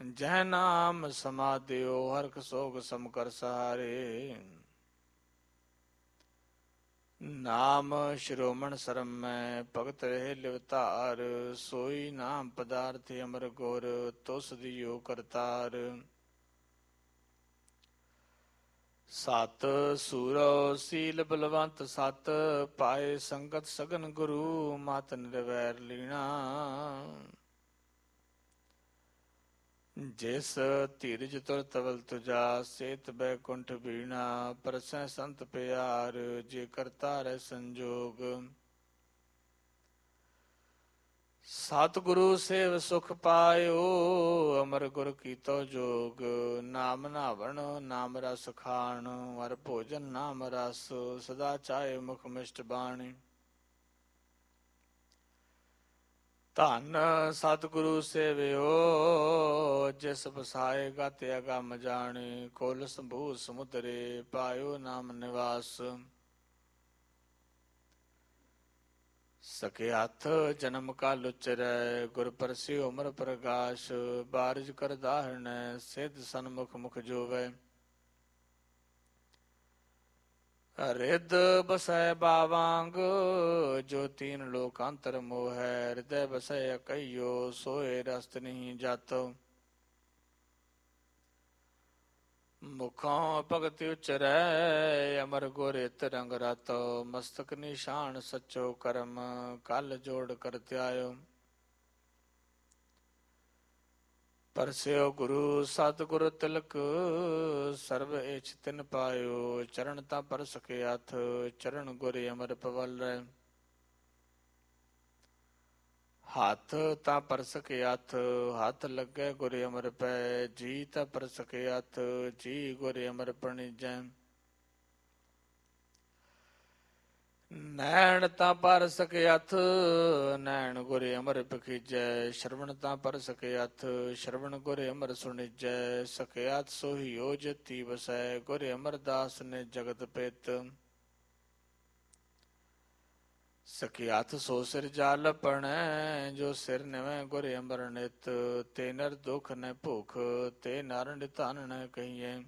ਜਹ ਨਾਮ ਸਮਾਧਿਓ ਹਰਖ ਸੋਗ ਸਮ ਕਰ ਸਹਾਰੇ। ਨਾਮ ਸ਼ਿਰੋਮਣ ਸਰਮ ਮੈਂ ਭਗਤ ਰਹੇ ਲਿਵਤਾਰ। ਸੋਈ ਨਾਮ ਪਦਾਰਥ ਅਮਰ ਗੁਰ ਤੁਸ ਦਿਓ ਕਰਤਾਰ। ਸਤ ਸੂਰੋ ਸੀਲ ਬਲਵੰਤ ਸਤ ਪਾਏ ਸੰਗਤ ਸਗਨ ਗੁਰੂ ਮਤ ਨਿਰਵੈਰ ਲੀਣਾ। ਜਿਸ ਧੀਰਜ ਤੁਰ ਤਵਲ ਤੁਜਾ ਸੇਤ ਬੈਕੁੰਠ ਬੀਣਾ। ਪਰਸੈ ਸੰਤ ਪਿਆਰ ਜੇ ਕਰਤਾ ਰਹਿ ਸੰਜੋਗ। ਸਤਿਗੁਰੂ ਸੇਵ ਸੁਖ ਪਾਇਓ ਅਮਰ ਗੁਰ ਕੀਤੋ ਜੋਗ। ਨਾਮ ਨਾਵਣ ਨਾਮ ਰਸ ਖਾਣ ਹਰ ਭੋਜਨ ਨਾਮ ਰਸ। ਸਦਾ ਚਾਹੇ ਮੁਖ ਮਿਸ਼ਟ ਬਾਣੀ। ਧੰਨ ਸਤਿਗੁਰੂ ਸੇਵਿਓ ਜਿਸ ਵਸਾਏ ਗਤ ਅਗੰਮ ਜਾਣੇ। ਕੁਲ ਸੰਭੂ ਸਮੁਦਰੇ ਪਾਇਓ ਨਾਮ ਨਿਵਾਸ। ਸਕੇ ਹੱਥ ਜਨਮ ਕਾਲ ਉਚਰੈ ਗੁਰ ਪਰਸਿਓ ਅਮਰ ਪ੍ਰਗਾਸ਼। ਬਾਰਿਜ ਕਰ ਦਾਹਣੈ ਸਿਧ ਸਨਮੁਖ ਮੁਖ ਜੋਵੈ। ਰਿੱਧ ਬਸੈ ਬਾਵਾਂਗ ਜੋ ਤੀਨ ਲੋਕ ਅੰਤਰ ਮੋਹੈ। ਹਿਰਦੈ ਬਸੈ ਕਈਓ ਸੋਏ ਰਸਤ ਨਹੀਂ ਜਾਤੋ। ਮੁਖੋਂ ਭਗਤ ਉਚਰੈ ਅਮਰ ਗੁਰ ਹਿਤ ਰੰਗ ਰਾਤੋ। ਮਸਤਕ ਨਿਸ਼ਾਨ ਸੱਚੋ ਕਰਮ ਕਲ ਜੋੜ ਕਰ ਧਿਆਇਓ। ਪਰਸਿਓ ਗੁਰੂ ਸਤਿਗੁਰ ਤਿਲਕ ਸਰਬ ਇਛ ਤਿਨ ਪਾਇਓ। ਚਰਨ ਤਾਂ ਪਰ ਸਕੇ ਹੱਥ ਚਰਨ ਗੁਰ ਅਮਰ ਪਵਲ ਰਹਿ। ਹੱਥ ਤਾਂ ਪਰ ਸਕੇ ਹੱਥ ਹੱਥ ਲੱਗੇ ਗੁਰ ਅਮਰ ਪੈ। ਜੀ ਤਾਂ ਪਰ ਸਕੇ ਹੱਥ ਜੀ ਗੁਰ ਅਮਰ ਪ੍ਰਣੀਜੈ। ਨੈਣ ਤਾਂ ਪਰ ਸਕੇ ਹੱਥ ਨੈਣ ਗੁਰ ਅਮਰ ਪਖੀਜੈ। ਸ਼ਰਵਣ ਤਾਂ ਪਰ ਸਕੇ ਹੱਥ ਸ਼ਰਵਣ ਗੁਰ ਅਮਰ ਸੁਣੀਜੈ। ਸਕੇ ਹੱਥ ਸੋਹੀਓ ਜਤੀ ਵਸੈ ਗੁਰ ਅਮਰਦਾਸ ਨੇ ਜਗਤ ਪਿਤ। ਸਕੇ ਹੱਥ ਸੋ ਸਿਰ ਜਾਲ ਪਣੈ ਜੋ ਸਿਰ ਨਿਵੈ ਗੁਰ ਅਮਰ ਨਿਤ। ਤੇ ਨਰ ਦੁਖ ਨ ਭੁਖ ਤੇ ਨਰ ਨਿਧਨ ਨ ਕਹੀਐ।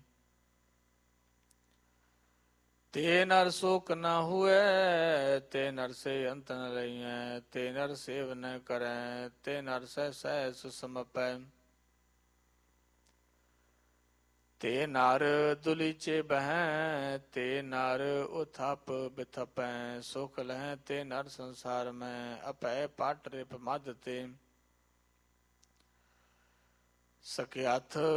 ਤੇ ਨਰ ਸੋਕ ਨ ਹੁਐ ਤੇ ਨਰ ਸੇ ਅੰਤ ਨ ਰਹੀਐ। ਤੇ ਨਰ ਸੇਵ ਨ ਕਰੈ ਤੇ ਨਰ ਸਹਿ ਸਹਿਸ ਸਮਪੈ। ਤੇ ਨਰ ਦੁਲੀਚੇ ਬਹਿ ਤੇ ਨਰ ਉਥਪ ਬਿਥਪੈ। ਸੁਖ ਲਹੈ ਤੇ ਨਰ ਸੰਸਾਰ ਮੈਂ ਅਪੈ ਪਟ ਰਿਪ ਮਧ ਤੇ। ਸਕੇ ਹੱਥ